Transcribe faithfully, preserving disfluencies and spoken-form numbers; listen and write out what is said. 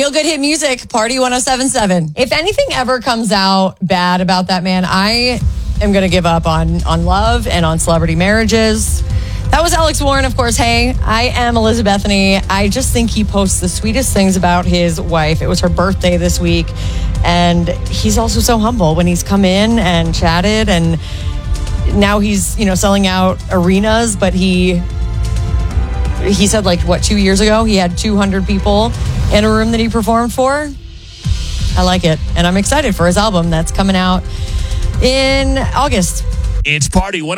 Feel Good Hit Music, Party one oh seven point seven. If anything ever comes out bad about that man, I am going to give up on, on love and on celebrity marriages. That was Alex Warren, of course. Hey, I am Elizabethany. I just think he posts the sweetest things about his wife. It was her birthday this week, and he's also so humble when he's come in and chatted, and now he's, you know, selling out arenas, but he he said, like, what, two years ago, he had two hundred people in a room that he performed for. I like it, and I'm excited for his album that's coming out in August. It's Party one